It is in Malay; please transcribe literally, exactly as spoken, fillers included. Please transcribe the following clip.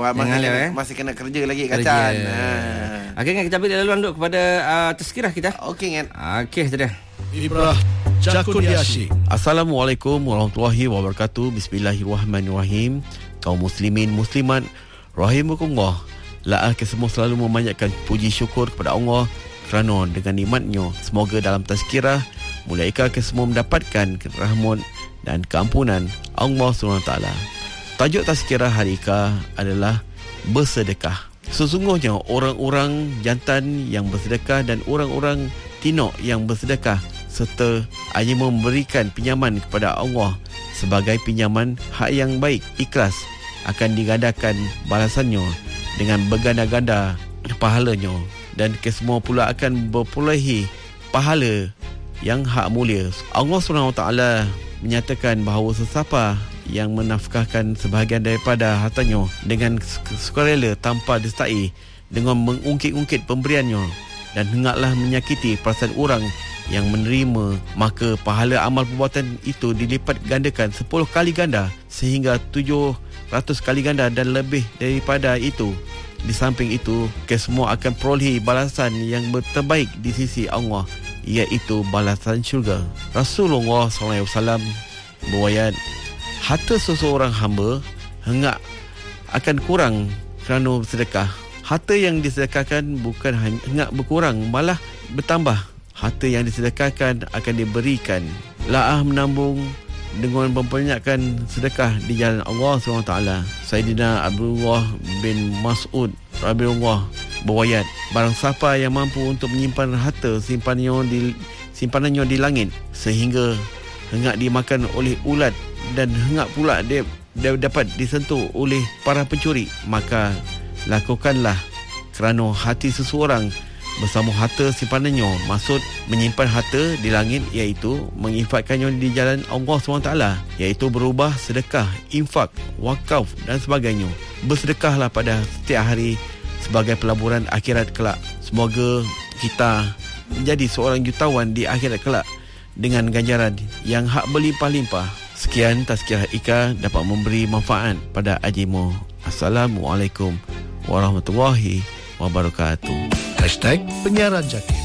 Masih, kena, eh. masih kena kerja lagi Kerja. Kacan. Ha. Okey kan, kita ambil laluan duk kepada uh, tazkirah kita. Okey kan. Okey, sudah. Ibrah Jakudiashi. Assalamualaikum warahmatullahi wabarakatuh. Bismillahirrahmanirrahim. Kaum muslimin muslimat rahimakumullah. La'ah kesemua selalu memanjatkan puji syukur kepada Allah kerana dengan nikmatnya semoga dalam tazkirah mulaika kesemua mendapatkan rahmat dan keampunan Allah subhanahu wa taala. Tajuk tazkirah hari ini adalah bersedekah. Sesungguhnya orang-orang jantan yang bersedekah dan orang-orang tinok yang bersedekah serta hanya memberikan pinjaman kepada Allah sebagai pinjaman hak yang baik, ikhlas, akan digandakan balasannya dengan berganda-ganda pahalanya, dan kesemua pula akan berperolehi pahala yang hak mulia. Allah subhanahu wa taala menyatakan bahawa sesiapa yang menafkahkan sebahagian daripada hartanya dengan sukarela tanpa disertai dengan mengungkit-ungkit pemberiannya dan hendaklah menyakiti perasaan orang yang menerima, maka pahala amal perbuatan itu dilipat gandakan sepuluh kali ganda sehingga tujuh ratus kali ganda dan lebih daripada itu. Di samping itu, kesemua akan perolehi balasan yang terbaik di sisi Allah, iaitu balasan syurga. Rasulullah sallallahu alaihi wasallam berwayat, harta seseorang hamba hendak akan kurang kerana bersedekah. Harta yang disedekahkan bukan hendak berkurang, malah bertambah. Harta yang disedekahkan akan diberikan. La'ah menambung dengan memperbanyakkan sedekah di jalan Allah subhanahu wa taala. Sayyidina Abdullah bin Mas'ud radhiyallahu berwayat, barang siapa yang mampu untuk menyimpan harta simpanannya di simpanannya di langit sehingga hendak dimakan oleh ulat dan hendak pula dia, dia dapat disentuh oleh para pencuri, maka lakukanlah kerana hati seseorang bersama harta simpanannya. Maksud menyimpan harta di langit iaitu menginfakkannya di jalan Allah subhanahu wa taala, iaitu berubah sedekah, infak, wakaf dan sebagainya. Bersedekahlah pada setiap hari sebagai pelaburan akhirat kelak. Semoga kita menjadi seorang jutawan di akhirat kelak dengan ganjaran yang hak berlimpah-limpah. Sekian tazkirah Ika dapat memberi manfaat pada ajimu. Assalamualaikum warahmatullahi wabarakatuh. Hashtag Penyiaran Jaki.